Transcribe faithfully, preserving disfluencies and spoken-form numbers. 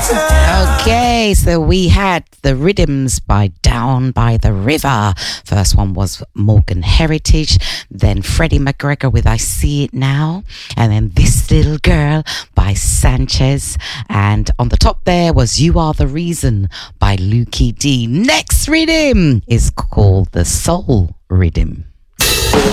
Okay, so we had the rhythms by Down by the River. First one was Morgan Heritage, then Freddie McGregor with I See It Now, and then This Little Girl by Sanchez. And on the top there was You Are the Reason by Lukey D. Next rhythm is called the Soul Rhythm.